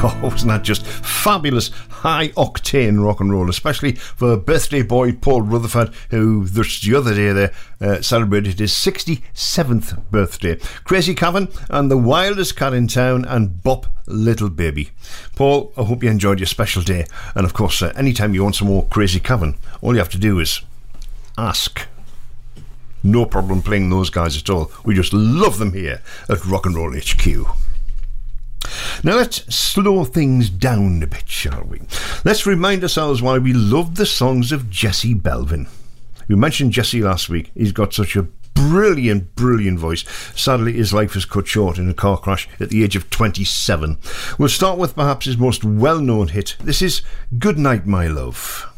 Oh, wasn't that just fabulous high-octane rock and roll, especially for birthday boy Paul Rutherford, who just the other day there celebrated his 67th birthday. Crazy Cavern and The Wildest Cat in Town and Bop Little Baby. Paul, I hope you enjoyed your special day. And of course, anytime you want some more Crazy Cavern, all you have to do is ask. No problem playing those guys at all. We just love them here at Rock and Roll HQ. Now let's slow things down a bit, shall we? Let's remind ourselves why we love the songs of Jesse Belvin. We mentioned Jesse last week. He's got such a brilliant voice. Sadly, his life was cut short in a car crash at the age of 27. We'll start with perhaps his most well-known hit. This is Good Night, My Love.